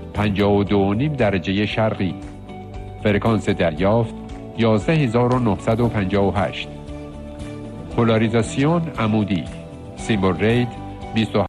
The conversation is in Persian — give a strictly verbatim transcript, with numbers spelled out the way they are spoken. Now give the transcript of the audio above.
پنجاه و دو و نیم درجه شرقی. فرکانس دریافت یازده هزار و نهصد و پنجاه و هشت. پولاریزاسیون عمودی. سیمبل ریت بیست و